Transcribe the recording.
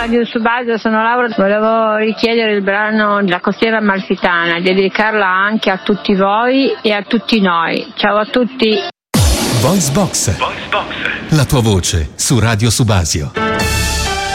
Radio Subasio, sono Laura. Volevo richiedere il brano La costiera amalfitana, dedicarla anche a tutti voi e a tutti noi. Ciao a tutti. Voice Box. La tua voce su Radio Subasio.